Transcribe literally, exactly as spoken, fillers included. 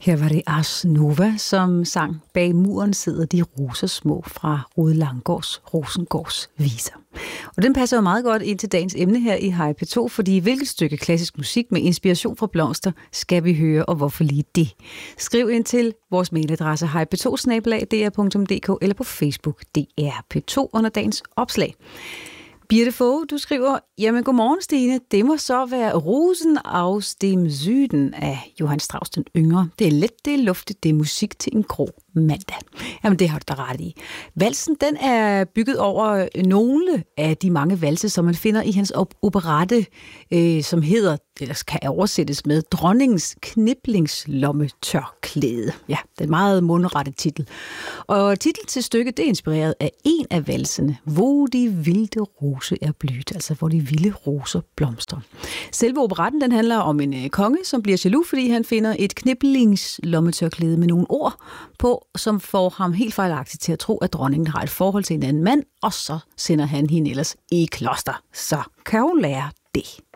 Her var det Ars Nova, som sang Bag muren sidder de roser små fra Rude Langgaards Rosengårds viser. Og den passer jo meget godt ind til dagens emne her i Hej P to, fordi hvilket stykke klassisk musik med inspiration fra blomster skal vi høre, og hvorfor lige det? Skriv ind til vores mailadresse hej p to snabel-a d r punktum d k eller på Facebook D R P to under dagens opslag. Birte Fogh, du skriver, jamen godmorgen Stine, det må så være Rosen aus dem Süden af Johann Strauss den yngre. Det er let, det er luftigt, det er musik til en grå mandag. Jamen det har du da ret i. Valsen, den er bygget over nogle af de mange valse, som man finder i hans op- operette, øh, som hedder, eller kan oversættes med Dronningens kniplingslommetørklæde. Ja, det er en meget mundrette titel. Og titlen til stykket, det er inspireret af en af valsene, Hvor de vilde rose er blüht, altså hvor de vilde roser blomstrer. Selve operetten, den handler om en øh, konge, som bliver jaloux, fordi han finder et kniplingslommetørklæde med nogle ord på, som får ham helt fejlagtigt til at tro, at dronningen har et forhold til en anden mand, og så sender han hende ellers i kloster. Så kan hun lære det.